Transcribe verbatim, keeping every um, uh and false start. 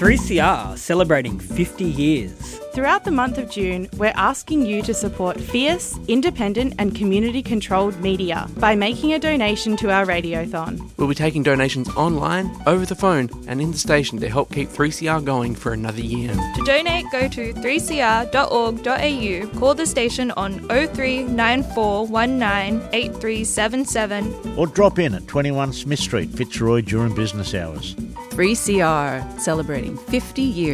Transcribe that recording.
three C R celebrating fifty years. Throughout the month of June, we're asking you to support fierce, independent and community-controlled media by making a donation to our radiothon. We'll be taking donations online, over the phone and in the station to help keep three C R going for another year. To donate, go to three c r dot org dot a u, call the station on oh three nine four one nine eight three seven seven or drop in at twenty-one Smith Street, Fitzroy during business hours. three C R, celebrating fifty years.